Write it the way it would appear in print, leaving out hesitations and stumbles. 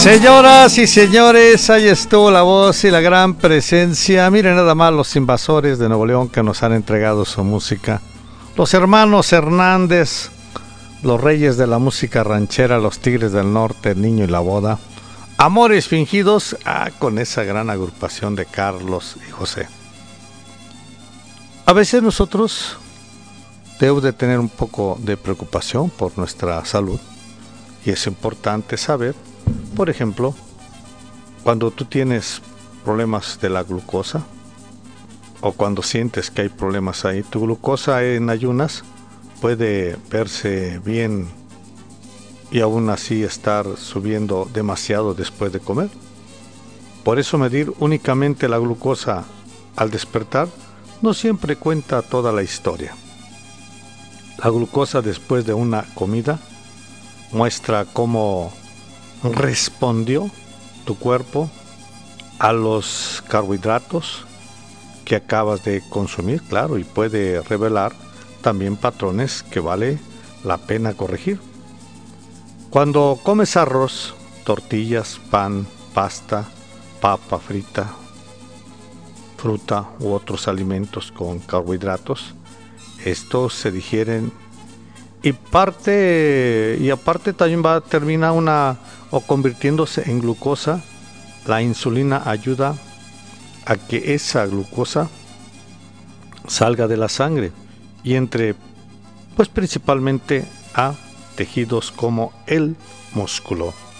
Señoras y señores, ahí estuvo la voz y la gran presencia. Miren nada más los invasores de Nuevo León que nos han entregado su música. Los hermanos Hernández, los reyes de la música ranchera, los Tigres del Norte, El Niño y la Boda. Amores fingidos, con esa gran agrupación de Carlos y José. A veces nosotros debemos de tener un poco de preocupación por nuestra salud y es importante saber. Por ejemplo, cuando tú tienes problemas de la glucosa o cuando sientes que hay problemas ahí, tu glucosa en ayunas puede verse bien y aún así estar subiendo demasiado después de comer. Por eso medir únicamente la glucosa al despertar no siempre cuenta toda la historia. La glucosa después de una comida muestra cómo respondió tu cuerpo a los carbohidratos que acabas de consumir, claro, y puede revelar también patrones que vale la pena corregir. Cuando comes arroz, tortillas, pan, pasta, papa frita, fruta u otros alimentos con carbohidratos, estos se digieren y aparte también termina convirtiéndose en glucosa. La insulina ayuda a que esa glucosa salga de la sangre y entre pues principalmente a tejidos como el músculo.